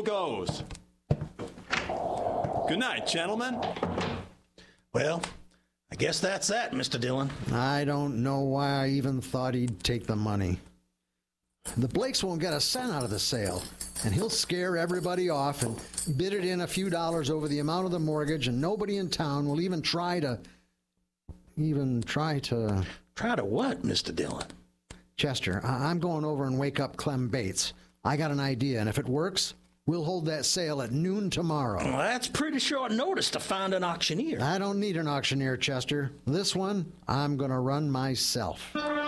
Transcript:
goes. Good night, gentlemen. Well, I guess that's that, Mr. Dillon. I don't know why I even thought he'd take the money. The Blakes won't get a cent out of the sale, and he'll scare everybody off and bid it in a few dollars over the amount of the mortgage, and nobody in town will even try to... Try to what, Mr. Dillon? Chester, I'm going over and wake up Clem Bates. I got an idea, and if it works, we'll hold that sale at noon tomorrow. Well, that's pretty short notice to find an auctioneer. I don't need an auctioneer, Chester. This one, I'm going to run myself.